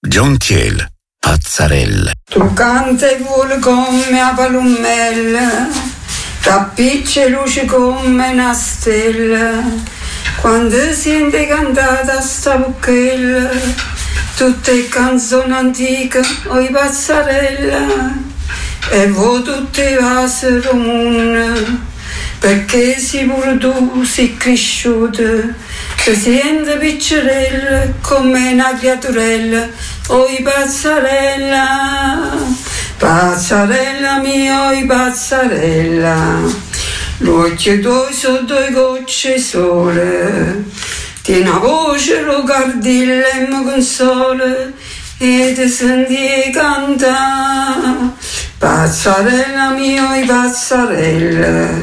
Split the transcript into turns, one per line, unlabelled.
John Thiel, Pazzarella.
Tu canta e vuole come a palumella, t'appiccia e luce come una stella, quando sente cantata sta bucchella, tutte canzoni antiche o i pazzarella, e voi tutte vasi comune, perché si pure tu sei cresciuta, ti senti piccerella come una creaturella, oi pazzarella, pazzarella mia, oi pazzarella, l'occhio tuoi sono due gocce sole, tieni una voce, lo cardillo e mi consola, e ti senti cantare, pazzarella mia, oi pazzarella.